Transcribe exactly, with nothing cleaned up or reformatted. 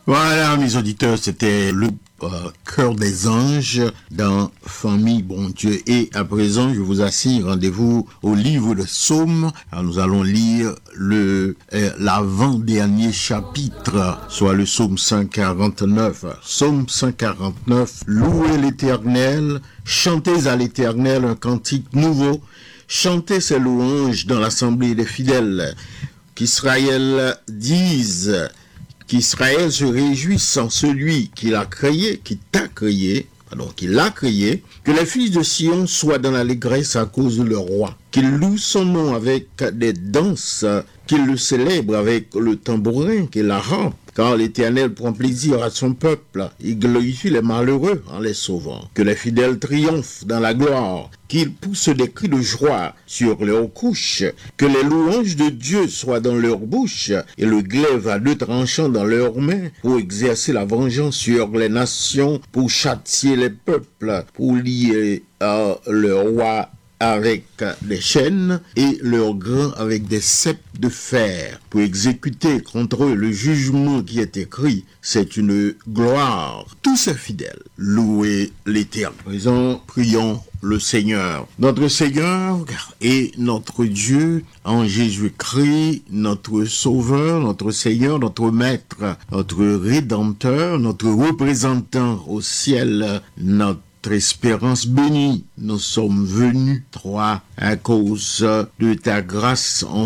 Voilà, mes auditeurs, c'était le euh, Cœur des anges dans Famille Bon Dieu. Et à présent, je vous assigne rendez-vous au livre de Psaume. Alors, nous allons lire le euh, l'avant-dernier chapitre, soit le Psaume cent quarante-neuf. Psaume cent quarante-neuf. Louez l'Éternel, chantez à l'Éternel un cantique nouveau, chantez ses louanges dans l'assemblée des fidèles. Qu'Israël dise, qu'Israël se réjouisse en celui qui l'a créé, qui t'a créé, pardon, qui l'a créé, que les fils de Sion soient dans l'allégresse à cause de leur roi, qu'ils louent son nom avec des danses, qu'ils le célèbrent avec le tambourin, qu'ils la rampent, car l'Éternel prend plaisir à son peuple, il glorifie les malheureux en les sauvant, que les fidèles triomphent dans la gloire, qu'ils poussent des cris de joie sur leurs couches, que les louanges de Dieu soient dans leur bouche, et le glaive à deux tranchants dans leurs mains, pour exercer la vengeance sur les nations, pour châtier les peuples, pour lier euh, le roi avec des chaînes et leurs grands avec des ceps de fer, pour exécuter contre eux le jugement qui est écrit. C'est une gloire. Tous ces fidèles, louez l'Éternel. Présent, prions le Seigneur. Notre Seigneur et notre Dieu en Jésus-Christ, notre Sauveur, notre Seigneur, notre Maître, notre Rédempteur, notre représentant au ciel, notre Notre espérance bénie, nous sommes venus, toi, à cause de ta grâce en